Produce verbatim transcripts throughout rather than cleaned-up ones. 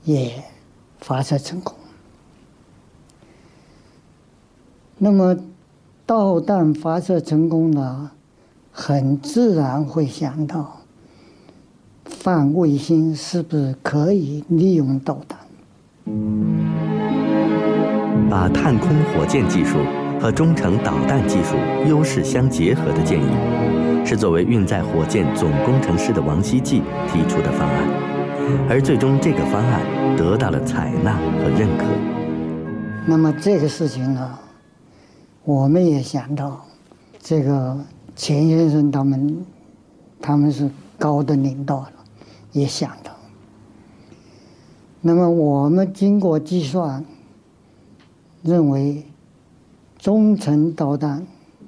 也发射成功。那么导弹发射成功了，很自然会想到放卫星是不是可以利用导弹。 把探空火箭技术和中程导弹技术优势相结合的建议，是作为运载火箭总工程师的王希季提出的方案，而最终这个方案得到了采纳和认可。 那么这个事情呢，我们也想到，这个钱先生他们，他们是高的领导了，也想到。那么我们经过计算，认为中程导弹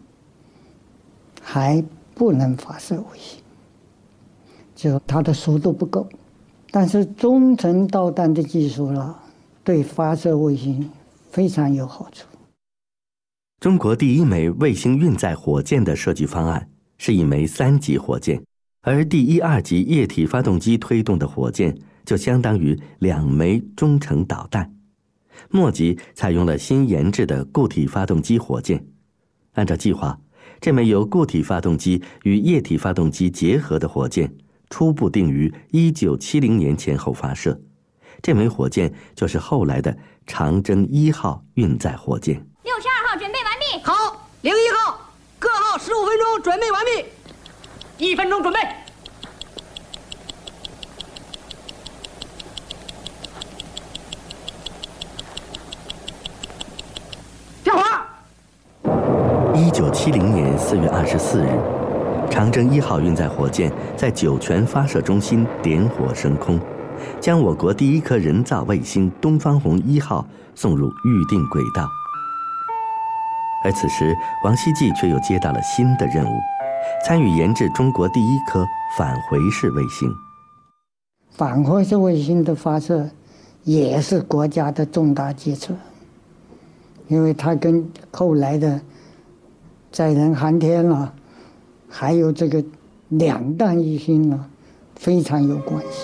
还不能发射卫星，就它的速度不够。但是中程导弹的技术了，对发射卫星非常有好处。 中国第一枚卫星运载火箭的设计方案是一枚三级火箭，而第一、二级液体发动机推动的火箭就相当于两枚中程导弹。末级采用了新研制的固体发动机火箭。按照计划，这枚由固体发动机与液体发动机结合的火箭初步定于一九七零年前后发射。这枚火箭就是后来的长征一号运载火箭。 六十二号准备完毕。 好，零一号，各号十五分钟准备完毕。一分钟准备。点火。 一九七零年四月二十四日，长征一号运载火箭在酒泉发射中心点火升空，将我国第一颗人造卫星东方红一号送入预定轨道。而此时，王希季却又接到了新的任务，参与研制中国第一颗返回式卫星。 返回式卫星的发射也是国家的重大决策，因为它跟后来的载人航天了，还有这个两弹一星呢，非常有关系。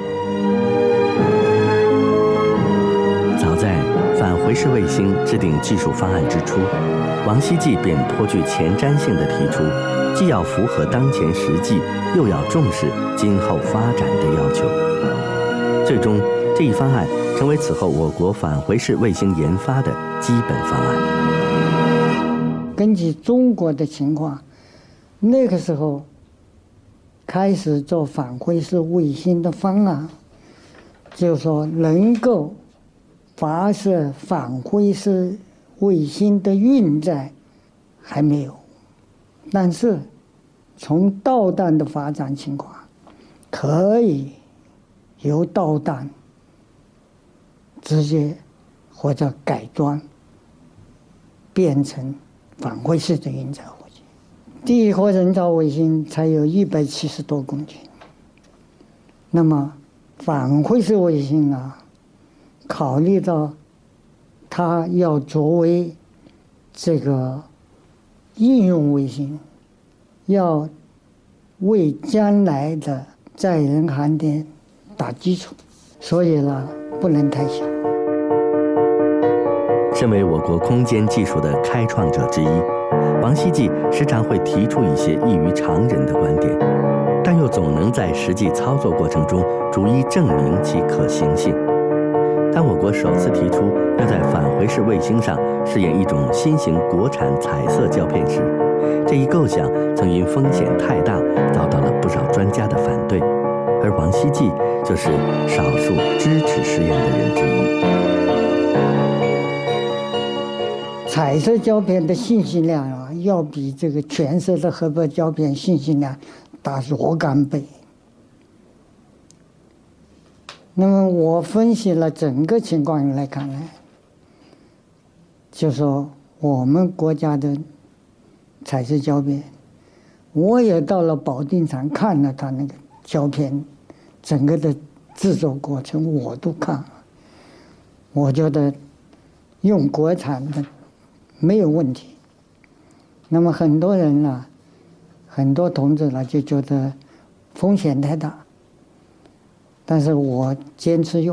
早在返回式卫星制定技术方案之初，王希季便颇具前瞻性地提出，既要符合当前实际，又要重视今后发展的要求。最终，这一方案成为此后我国返回式卫星研发的基本方案。 根据中国的情况，那个时候开始做返回式卫星的方案，就是说能够发射返回式卫星的运载还没有，但是从导弹的发展情况，可以由导弹直接或者改装变成返回式的运载火箭。第一颗人造卫星才有一百七十多公斤，那么返回式卫星啊，考虑到它要作为这个应用卫星，要为将来的载人航天打基础，所以呢，不能太小。 身为我国空间技术的开创者之一，王希季时常会提出一些异于常人的观点，但又总能在实际操作过程中逐一证明其可行性。当我国首次提出要在返回式卫星上试验一种新型国产彩色胶片时，这一构想曾因风险太大遭到了不少专家的反对，而王希季就是少数支持实验的人之一。 彩色胶片的信息量啊，要比这个全色的黑白胶片信息量大若干倍。那么我分析了整个情况来看呢，就说我们国家的彩色胶片，我也到了保定厂看了它那个胶片整个的制作过程，我都看了，我觉得用国产的没有问题。那么很多人呢，很多同志呢就觉得风险太大，但是我坚持用。